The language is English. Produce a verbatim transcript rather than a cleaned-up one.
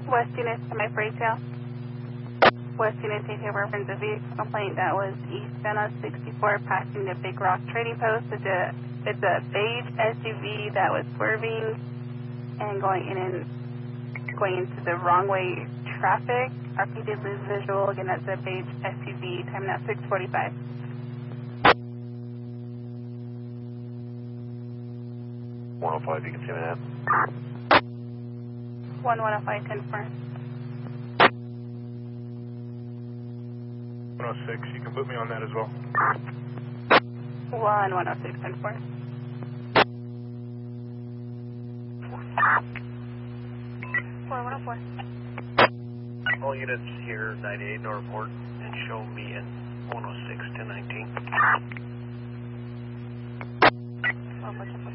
West unit to my freight tail. West unit take care of reference a vehicle complaint that was eastbound on sixty-four passing the Big Rock trading post. It's a, it's a beige S U V that was swerving and going in and going into the wrong way traffic. R P did lose visual. Again, that's a beige S U V. Time now six forty-five. one oh five, you can see that. one one oh five, ten four. one oh six, you can put me on that as well. one one oh six, ten four. four one oh four. All units here, ninety-eight Northport, and show me in one oh six, ten nineteen. one four ten four.